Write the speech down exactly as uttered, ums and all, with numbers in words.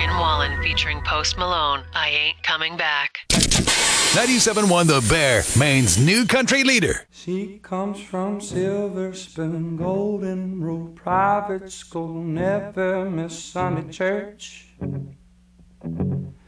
Morgan Wallen featuring Post Malone, I Ain't Coming Back. ninety-seven point one The Bear, Maine's new country leader. She comes from Silver Spoon, Golden Rule Private School, never miss Sunday church.